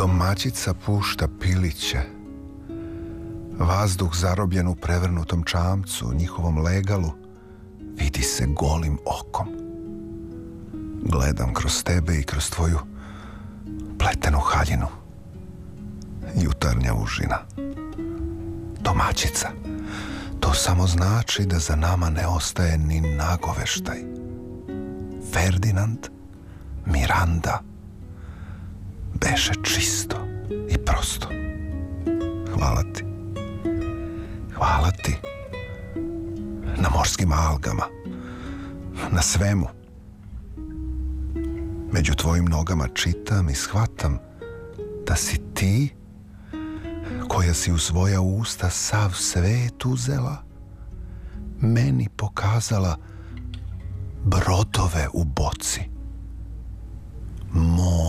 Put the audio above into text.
Domaćica pušta piliće. Vazduh zarobljen u prevrnutom čamcu, njihovom legalu, vidi se golim okom. Gledam kroz tebe i kroz tvoju pletenu haljinu. Jutarnja užina. Domaćica. To samo znači da za nama ne ostaje ni nagoveštaj. Ferdinand, Miranda, beše čisto i prosto. Hvala ti. Hvala ti. Na morskim algama. Na svemu. Među tvojim nogama čitam i shvatam da si ti koja si u svoja usta sav svet uzela, meni pokazala brodove u boci, more